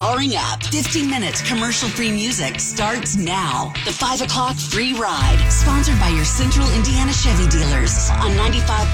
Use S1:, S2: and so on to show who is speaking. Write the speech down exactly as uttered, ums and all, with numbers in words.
S1: Powering up. fifteen minutes commercial-free music starts now. The five o'clock free ride. Sponsored by your Central Indiana Chevy dealers on ninety-five